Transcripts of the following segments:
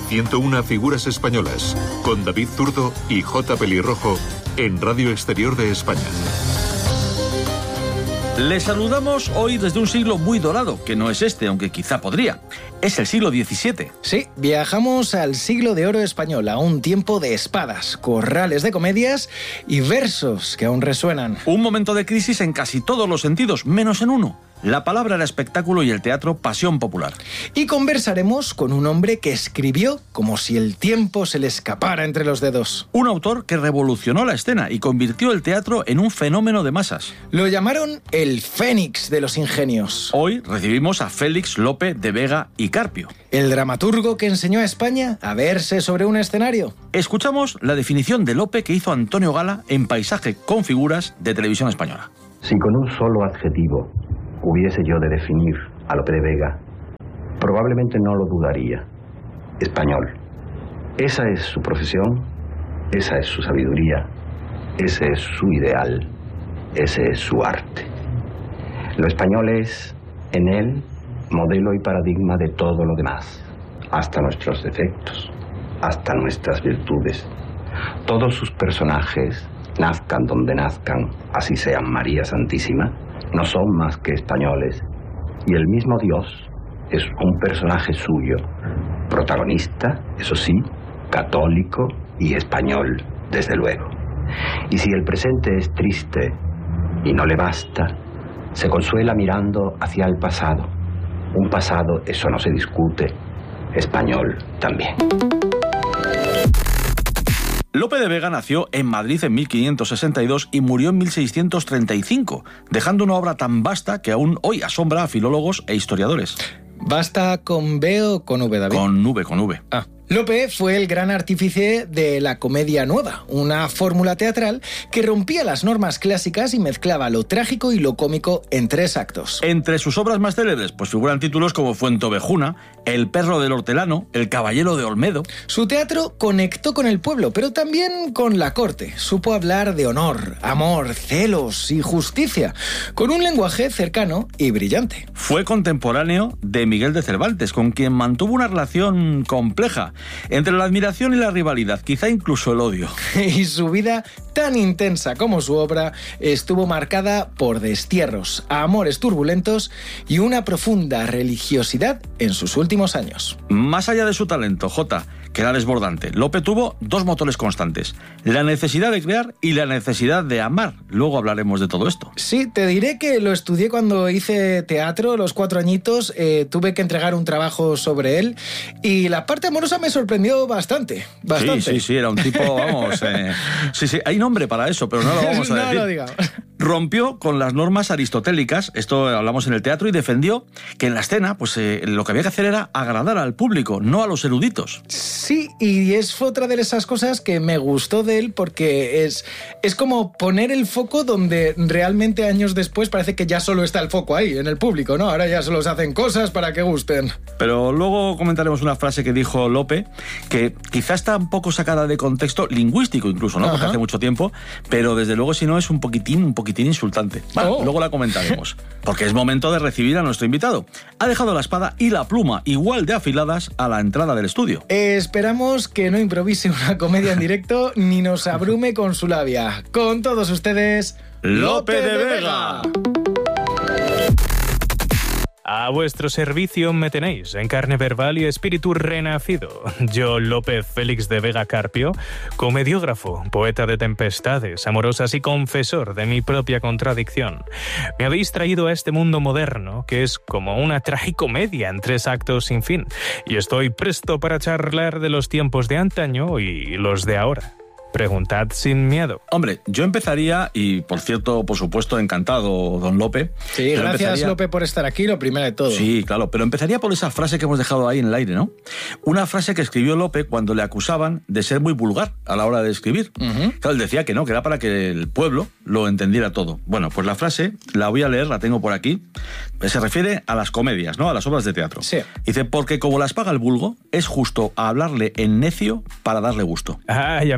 101 figuras españolas, con David Zurdo y J. Pelirrojo, en Radio Exterior de España. Les saludamos hoy desde un siglo muy dorado, que no es este, aunque quizá podría. Es el siglo XVII. Sí, viajamos al siglo de oro español, a un tiempo de espadas, corrales de comedias y versos que aún resuenan. Un momento de crisis en casi todos los sentidos, menos en uno. La palabra era espectáculo y el teatro pasión popular. Y conversaremos con un hombre que escribió como si el tiempo se le escapara entre los dedos. Un autor que revolucionó la escena y convirtió el teatro en un fenómeno de masas. Lo llamaron el Fénix de los ingenios. Hoy recibimos a Félix Lope de Vega y Carpio, el dramaturgo que enseñó a España a verse sobre un escenario. Escuchamos la definición de Lope que hizo Antonio Gala en Paisaje con figuras de Televisión Española. Si con un solo adjetivo hubiese yo de definir a Lope de Vega, probablemente no lo dudaría. Español. Esa es su profesión, esa es su sabiduría, ese es su ideal, ese es su arte. Lo español es, en él, modelo y paradigma de todo lo demás, hasta nuestros defectos, hasta nuestras virtudes. Todos sus personajes, nazcan donde nazcan, así sean María Santísima, no son más que españoles, y el mismo Dios es un personaje suyo, protagonista, eso sí, católico y español, desde luego. Y si el presente es triste y no le basta, se consuela mirando hacia el pasado. Un pasado, eso no se discute, español también. Lope de Vega nació en Madrid en 1562 y murió en 1635, dejando una obra tan vasta que aún hoy asombra a filólogos e historiadores. ¿Basta con B o con V, David? Con V. Ah. Lope fue el gran artífice de la comedia nueva, una fórmula teatral que rompía las normas clásicas y mezclaba lo trágico y lo cómico en 3 actos. Entre sus obras más célebres pues figuran títulos como Fuentovejuna, El perro del hortelano, El caballero de Olmedo. Su teatro conectó con el pueblo, pero también con la corte. Supo hablar de honor, amor, celos y justicia, con un lenguaje cercano y brillante. Fue contemporáneo de Miguel de Cervantes, con quien mantuvo una relación compleja, entre la admiración y la rivalidad, quizá incluso el odio. Y su vida, tan intensa como su obra, estuvo marcada por destierros, amores turbulentos y una profunda religiosidad en sus últimos años. Más allá de su talento, J, que era desbordante, Lope tuvo 2 motores constantes: la necesidad de crear y la necesidad de amar. Luego hablaremos de todo esto. Sí, te diré que lo estudié cuando hice teatro, los 4 añitos, tuve que entregar un trabajo sobre él y la parte amorosa me sorprendió bastante. Sí, era un tipo, vamos, sí, hay nombre para eso, pero no lo vamos a decir. No lo digamos. Rompió con las normas aristotélicas, esto hablamos en el teatro, y defendió que en la escena pues lo que había que hacer era agradar al público, no a los eruditos. Sí, y es otra de esas cosas que me gustó de él, porque es como poner el foco donde realmente años después parece que ya solo está el foco ahí, en el público, ¿no? Ahora ya solo se hacen cosas para que gusten. Pero luego comentaremos una frase que dijo Lope, que quizá está un poco sacada de contexto lingüístico incluso, ¿no? Porque hace mucho tiempo, pero desde luego si no es un poquitín insultante. Bueno, luego la comentaremos, porque es momento de recibir a nuestro invitado. Ha dejado la espada y la pluma igual de afiladas a la entrada del estudio. Esperamos que no improvise una comedia en directo ni nos abrume con su labia. Con todos ustedes, Lope de Vega. A vuestro servicio me tenéis, en carne verbal y espíritu renacido. Yo, Lope Félix de Vega Carpio, comediógrafo, poeta de tempestades amorosas y confesor de mi propia contradicción. Me habéis traído a este mundo moderno, que es como una tragicomedia en 3 actos sin fin, y estoy presto para charlar de los tiempos de antaño y los de ahora. Preguntad sin miedo. Hombre, yo empezaría, y por cierto, por supuesto, encantado, don Lope. Sí, gracias, Lope, por estar aquí, lo primero de todo. Sí, claro, pero empezaría por esa frase que hemos dejado ahí en el aire, ¿no? Una frase que escribió Lope cuando le acusaban de ser muy vulgar a la hora de escribir. Claro, él decía que no, que era para que el pueblo lo entendiera todo. Bueno, pues la frase, la voy a leer, la tengo por aquí, se refiere a las comedias, ¿no? A las obras de teatro. Sí. Dice, porque como las paga el vulgo, es justo hablarle en necio para darle gusto. Ay, amigo,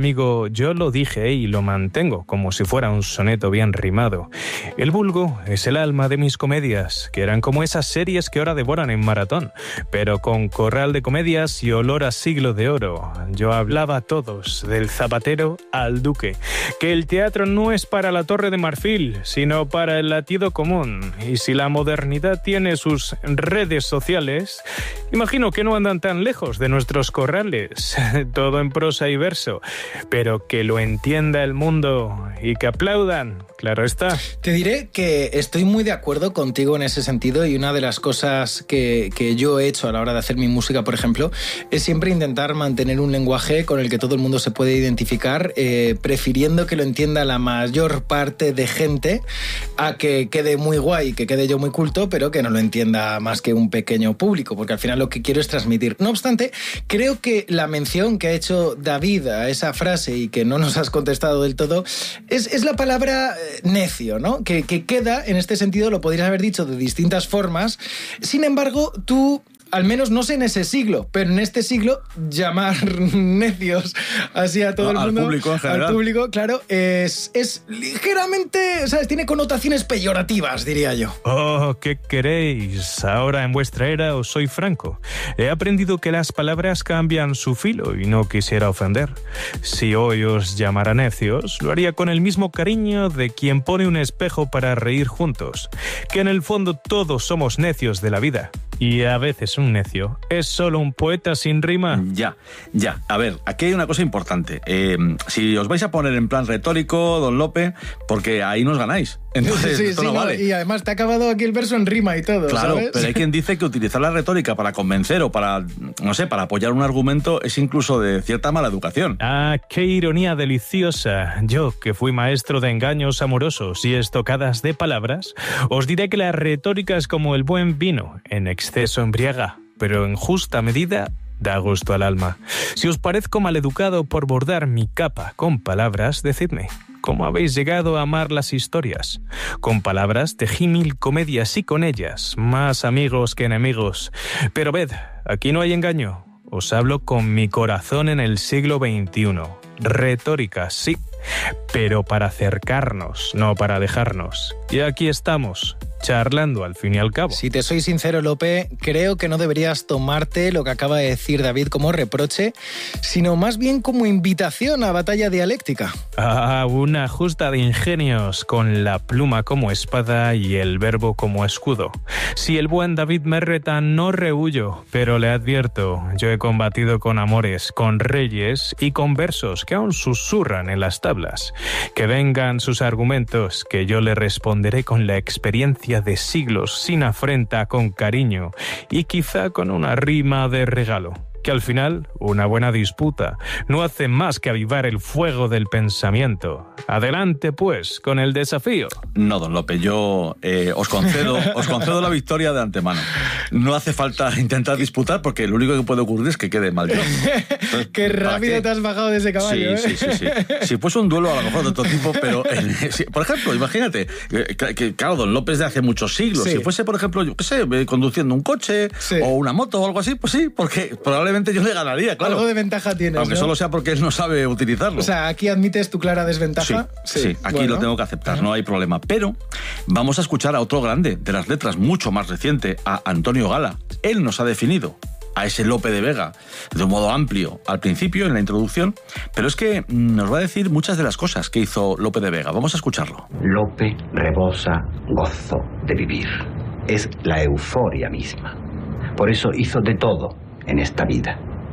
yo lo dije y lo mantengo como si fuera un soneto bien rimado. El vulgo es el alma de mis comedias, que eran como esas series que ahora devoran en maratón, pero con corral de comedias y olor a siglo de oro. Yo hablaba a todos, del zapatero al duque, que el teatro no es para la Torre de Marfil, sino para el latido común. Y si la modernidad tiene sus redes sociales, imagino que no andan tan lejos de nuestros corrales. Todo en prosa y verso, pero que lo entienda el mundo y que aplaudan, claro está. Te diré que estoy muy de acuerdo contigo en ese sentido, y una de las cosas que yo he hecho a la hora de hacer mi música, por ejemplo, es siempre intentar mantener un lenguaje con el que todo el mundo se puede identificar, prefiriendo que lo entienda la mayor parte de gente a que quede muy guay, que quede yo muy culto, pero que no lo entienda más que un pequeño público, porque al final lo que quiero es transmitir. No obstante, creo que la mención que ha hecho David a esa frase y que no nos has contestado del todo es la palabra necio, ¿no? Que queda, en este sentido, lo podrías haber dicho de distintas formas. Sin embargo, tú, al menos no sé en ese siglo, pero en este siglo, llamar necios así a todo el mundo, al público en general, al público, claro, es ligeramente, ¿sabes? Tiene connotaciones peyorativas, diría yo. Oh, ¿qué queréis? Ahora en vuestra era os soy franco. He aprendido que las palabras cambian su filo y no quisiera ofender. Si hoy os llamara necios, lo haría con el mismo cariño de quien pone un espejo para reír juntos, que en el fondo todos somos necios de la vida. Y a veces un necio es solo un poeta sin rima. Ya. A ver, aquí hay una cosa importante. Si os vais a poner en plan retórico, don Lope, porque ahí nos ganáis. Entonces, esto no vale. Y además te ha acabado aquí el verso en rima y todo, claro, ¿sabes? pero hay quien dice que utilizar la retórica para convencer o para, no sé, para apoyar un argumento es incluso de cierta mala educación. Ah, qué ironía deliciosa. Yo, que fui maestro de engaños amorosos y estocadas de palabras, os diré que la retórica es como el buen vino, en exceso embriaga, pero en justa medida da gusto al alma. Si os parezco maleducado por bordar mi capa con palabras, decidme, ¿cómo habéis llegado a amar las historias? Con palabras tejí 1000 comedias y con ellas más amigos que enemigos. Pero ved, aquí no hay engaño. Os hablo con mi corazón en el siglo XXI. Retórica, sí, pero para acercarnos, no para dejarnos. Y aquí estamos, charlando al fin y al cabo. Si te soy sincero, Lope, creo que no deberías tomarte lo que acaba de decir David como reproche, sino más bien como invitación a batalla dialéctica. Ah, una justa de ingenios, con la pluma como espada y el verbo como escudo. Si el buen David me reta, no rehuyo, pero le advierto, yo he combatido con amores, con reyes y con versos que aún susurran en las tablas. Que vengan sus argumentos, que yo le responderé con la experiencia de siglos, sin afrenta, con cariño y quizá con una rima de regalo. Que al final, una buena disputa no hace más que avivar el fuego del pensamiento. Adelante, pues, con el desafío. No, don Lope, yo os concedo la victoria de antemano. No hace falta intentar disputar porque lo único que puede ocurrir es que quede mal yo. Entonces, qué rápido te has bajado de ese caballo. Sí. Si fuese un duelo a lo mejor de otro tipo, pero por ejemplo, imagínate que claro, don Lope es de hace muchos siglos. Sí. Si fuese, por ejemplo, yo qué sé, conduciendo un coche o una moto o algo así, pues sí, porque probablemente yo le ganaría, claro. Algo de ventaja tienes, aunque ¿no? Solo sea porque él no sabe utilizarlo. O sea, aquí admites tu clara desventaja. Sí, aquí lo tengo que aceptar, no hay problema. Pero vamos a escuchar a otro grande de las letras, mucho más reciente, a Antonio Gala. Él nos ha definido a ese Lope de Vega de un modo amplio al principio, en la introducción, pero es que nos va a decir muchas de las cosas que hizo Lope de Vega. Vamos a escucharlo. Lope rebosa gozo de vivir. Es la euforia misma. Por eso hizo de todo en esta vida.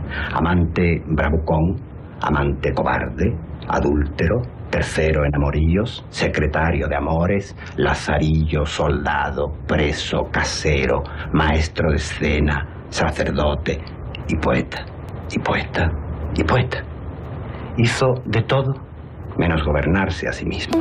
Amante bravucón, amante cobarde, adúltero, tercero en amoríos, secretario de amores, lazarillo, soldado, preso, casero, maestro de escena, sacerdote y poeta, y poeta, y poeta. Hizo de todo menos gobernarse a sí mismo.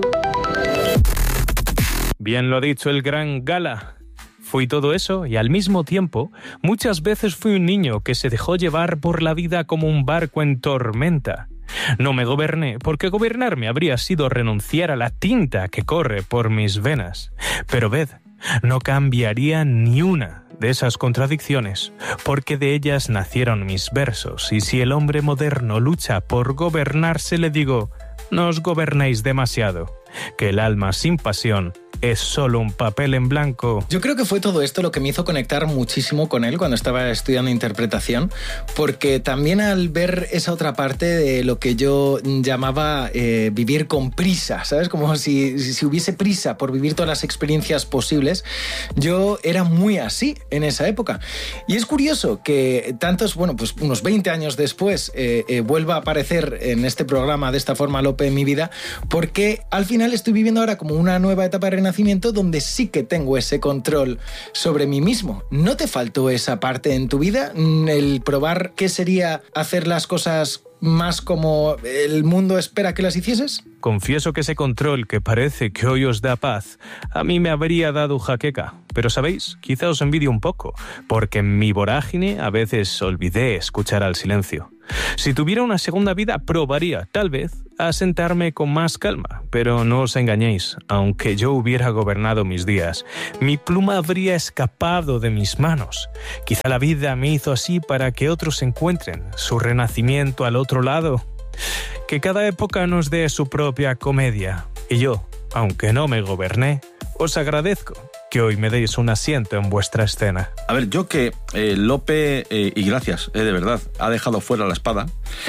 Bien lo ha dicho el gran Gala. Fui todo eso y al mismo tiempo muchas veces fui un niño que se dejó llevar por la vida como un barco en tormenta. No me goberné porque gobernarme habría sido renunciar a la tinta que corre por mis venas. Pero ved, No cambiaría ni una de esas contradicciones, porque de ellas nacieron mis versos, y si el hombre moderno lucha por gobernarse, le digo, no os gobernéis demasiado, que el alma sin pasión es solo un papel en blanco. Yo creo que fue todo esto lo que me hizo conectar muchísimo con él cuando estaba estudiando interpretación, porque también al ver esa otra parte de lo que yo llamaba vivir con prisa, ¿sabes? Como si hubiese prisa por vivir todas las experiencias posibles, yo era muy así en esa época. Y es curioso que pues unos 20 años después vuelva a aparecer en este programa de esta forma Lope en mi vida, porque al final estoy viviendo ahora como una nueva etapa de renacimiento donde sí que tengo ese control sobre mí mismo. ¿No te faltó esa parte en tu vida? El probar qué sería hacer las cosas más como el mundo espera que las hicieses. Confieso que ese control que parece que hoy os da paz, a mí me habría dado jaqueca. Pero ¿sabéis? Quizá os envidio un poco, porque en mi vorágine a veces olvidé escuchar al silencio. Si tuviera una segunda vida, probaría, tal vez, a sentarme con más calma. Pero no os engañéis, aunque yo hubiera gobernado mis días, mi pluma habría escapado de mis manos. Quizá la vida me hizo así para que otros encuentren su renacimiento al otro lado. Que cada época nos dé su propia comedia. Y yo, aunque no me goberné, os agradezco que hoy me deis un asiento en vuestra escena. A ver, yo que Lope, y gracias, de verdad, ha dejado fuera la espada,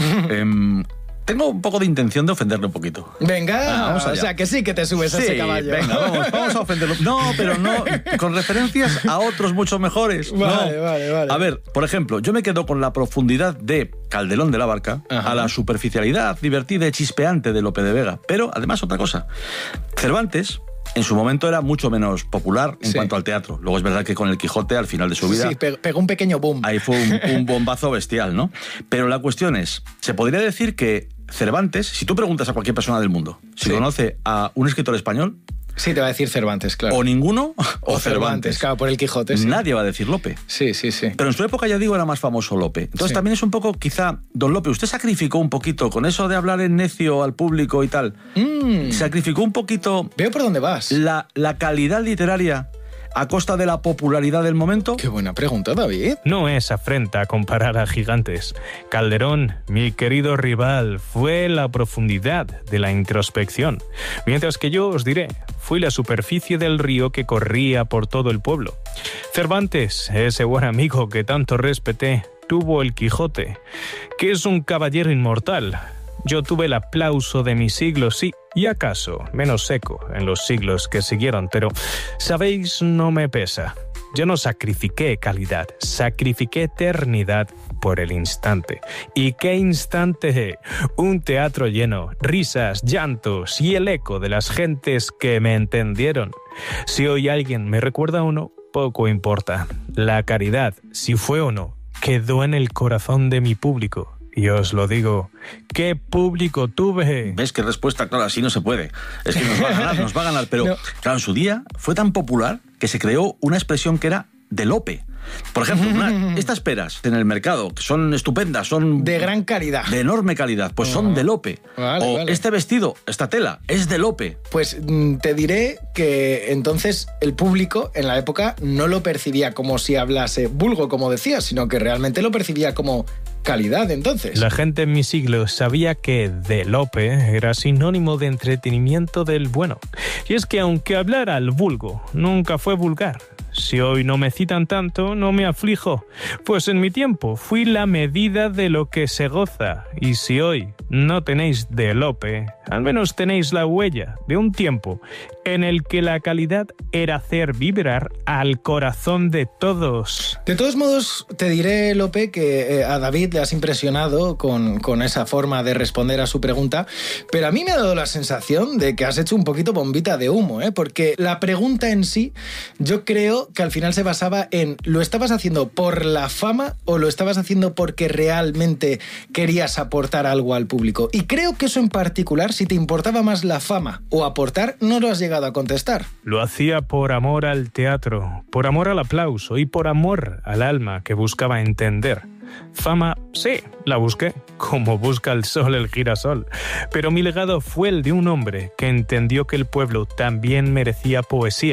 tengo un poco de intención de ofenderle un poquito. Venga, vamos allá. O sea, que sí que te subes a ese caballo. Venga, vamos a ofenderlo. No, pero no, con referencias a otros mucho mejores. Vale. A ver, por ejemplo, yo me quedo con la profundidad de Calderón de la Barca, a la superficialidad divertida y chispeante de Lope de Vega. Pero, además, otra cosa. Cervantes, en su momento, era mucho menos popular en cuanto al teatro. Luego es verdad que con el Quijote, al final de su vida... Sí, pegó un pequeño boom. Ahí fue un bombazo bestial, ¿no? Pero la cuestión es, se podría decir que Cervantes, si tú preguntas a cualquier persona del mundo si conoce a un escritor español... Sí, te va a decir Cervantes, claro. O ninguno o Cervantes. Claro, por el Quijote. Sí. Nadie va a decir Lope. Sí. Pero en su época, ya digo, era más famoso Lope. Entonces también es un poco, quizá, don Lope, usted sacrificó un poquito con eso de hablar en necio al público y tal. Sacrificó un poquito... Veo por dónde vas. La calidad literaria a costa de la popularidad del momento. Qué buena pregunta, David. No es afrenta comparar a gigantes. Calderón, mi querido rival, fue la profundidad de la introspección. Mientras que yo os diré, fui la superficie del río que corría por todo el pueblo. Cervantes, ese buen amigo que tanto respeté, tuvo el Quijote, que es un caballero inmortal. Yo tuve el aplauso de mi siglo, sí, y acaso menos seco en los siglos que siguieron, pero, ¿sabéis? No me pesa. Yo no sacrifiqué calidad, sacrifiqué eternidad por el instante. ¿Y qué instante? Un teatro lleno, risas, llantos y el eco de las gentes que me entendieron. Si hoy alguien me recuerda a uno, poco importa. La caridad, si fue o no, quedó en el corazón de mi público. Y os lo digo, ¿qué público tuve? ¿Ves qué respuesta? Claro, así no se puede. Es que nos va a ganar. Pero, claro, en su día fue tan popular que se creó una expresión que era de Lope. Por ejemplo, estas peras en el mercado, que son estupendas, son... De gran calidad. De enorme calidad, pues son de Lope. Vale. Este vestido, esta tela, es de Lope. Pues te diré que entonces el público en la época no lo percibía como si hablase vulgo, como decías, sino que realmente lo percibía como calidad, entonces. La gente en mi siglo sabía que de Lope era sinónimo de entretenimiento del bueno. Y es que aunque hablara al vulgo, nunca fue vulgar. Si hoy no me citan tanto, no me aflijo, pues en mi tiempo fui la medida de lo que se goza. Y si hoy no tenéis de Lope, al menos tenéis la huella de un tiempo en el que la calidad era hacer vibrar al corazón de todos. De todos modos, te diré, Lope, que a David le has impresionado con esa forma de responder a su pregunta, pero a mí me ha dado la sensación de que has hecho un poquito bombita de humo, porque la pregunta en sí, yo creo que al final se basaba en ¿lo estabas haciendo por la fama o lo estabas haciendo porque realmente querías aportar algo al público? Y creo que eso en particular, si te importaba más la fama o aportar, no lo has llegado a contestar. Lo hacía por amor al teatro, por amor al aplauso y por amor al alma que buscaba entender. Fama, sí, la busqué, como busca el sol el girasol, pero mi legado fue el de un hombre que entendió que el pueblo también merecía poesía.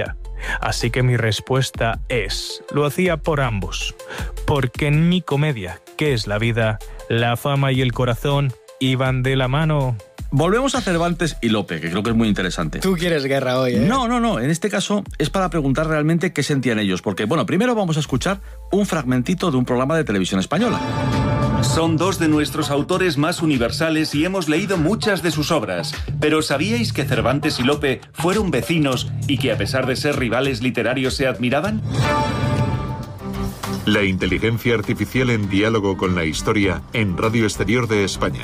Así que mi respuesta es, lo hacía por ambos. Porque en mi comedia, ¿qué es la vida? La fama y el corazón iban de la mano. Volvemos a Cervantes y Lope, que creo que es muy interesante. Tú quieres guerra hoy, ¿eh? No. En este caso es para preguntar realmente qué sentían ellos. Porque, bueno, primero vamos a escuchar un fragmentito de un programa de televisión española. Son dos de nuestros autores más universales y hemos leído muchas de sus obras. Pero ¿sabíais que Cervantes y Lope fueron vecinos y que a pesar de ser rivales literarios se admiraban? La inteligencia artificial en diálogo con la historia en Radio Exterior de España.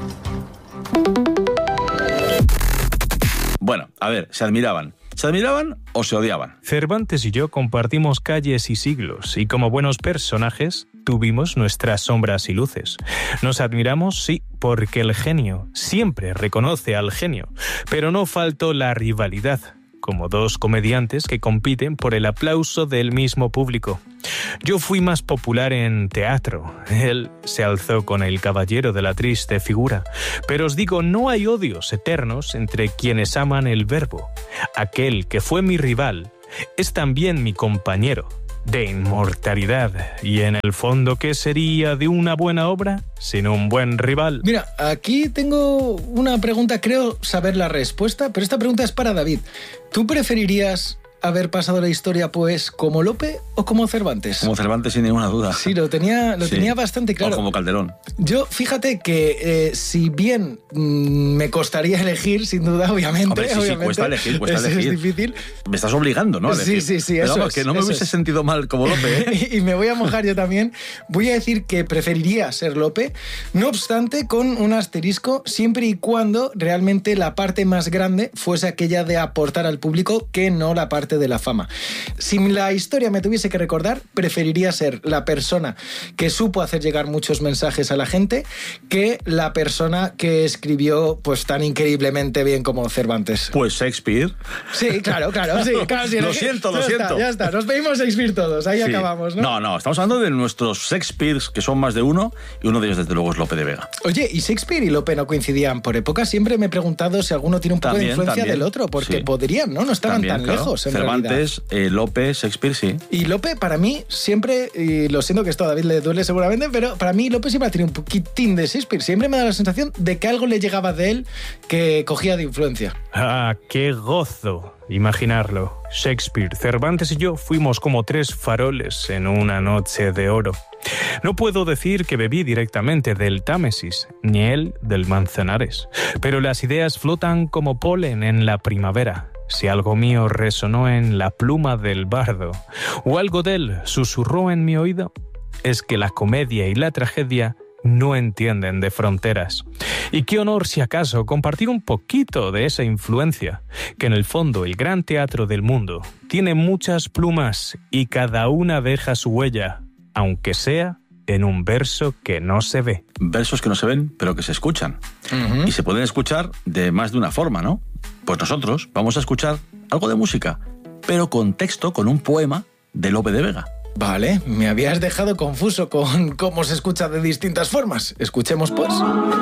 Bueno, a ver, ¿se admiraban? ¿Se admiraban o se odiaban? Cervantes y yo compartimos calles y siglos, y como buenos personajes, tuvimos nuestras sombras y luces. Nos admiramos, sí, porque el genio siempre reconoce al genio, pero no faltó la rivalidad, como dos comediantes que compiten por el aplauso del mismo público. Yo fui más popular en teatro. Él se alzó con el caballero de la triste figura. Pero os digo, no hay odios eternos entre quienes aman el verbo. Aquel que fue mi rival es también mi compañero de inmortalidad. Y en el fondo, ¿qué sería de una buena obra sin un buen rival? Mira, aquí tengo una pregunta, creo saber la respuesta, pero esta pregunta es para David. ¿Tú preferirías haber pasado la historia, pues, como Lope o como Cervantes? Como Cervantes, sin ninguna duda. Sí, lo tenía bastante claro. O como Calderón. Yo, fíjate que si bien me costaría elegir, sin duda, obviamente. Hombre, sí, cuesta elegir. Es difícil. Me estás obligando, ¿no? A decir. Sí, pero eso vamos, que no me hubiese sentido mal como Lope, ¿eh? Y me voy a mojar yo también. Voy a decir que preferiría ser Lope, no obstante, con un asterisco, siempre y cuando realmente la parte más grande fuese aquella de aportar al público, que no la parte de la fama. Si la historia me tuviese que recordar, preferiría ser la persona que supo hacer llegar muchos mensajes a la gente que la persona que escribió pues tan increíblemente bien como Cervantes. Pues Shakespeare. Sí, claro. Sí, Lo siento. Ya está, nos pedimos Shakespeare todos, ahí acabamos, ¿no? No, estamos hablando de nuestros Shakespeares, que son más de uno, y uno de ellos desde luego es Lope de Vega. Oye, ¿y Shakespeare y Lope no coincidían por época? Siempre me he preguntado si alguno tiene un poco de influencia del otro, porque podrían, ¿no? No estaban tan lejos, en realidad. Lope, Shakespeare, sí. Y Lope, para mí, siempre, y lo siento que esto a David le duele seguramente, pero para mí Lope siempre ha tenido un poquitín de Shakespeare. Siempre me da la sensación de que algo le llegaba de él que cogía de influencia. ¡Ah, qué gozo! Imaginarlo. Shakespeare, Cervantes y yo fuimos como tres faroles en una noche de oro. No puedo decir que bebí directamente del Támesis, ni él del Manzanares, pero las ideas flotan como polen en la primavera. Si algo mío resonó en la pluma del bardo, o algo de él susurró en mi oído, es que la comedia y la tragedia no entienden de fronteras. Y qué honor, si acaso, compartir un poquito de esa influencia, que en el fondo el gran teatro del mundo tiene muchas plumas y cada una deja su huella, aunque sea en un verso que no se ve. Versos que no se ven, pero que se escuchan. Y se pueden escuchar de más de una forma, ¿no? Pues nosotros vamos a escuchar algo de música, pero con texto, con un poema de Lope de Vega. Vale, me habías dejado confuso con cómo se escucha de distintas formas. Escuchemos, pues.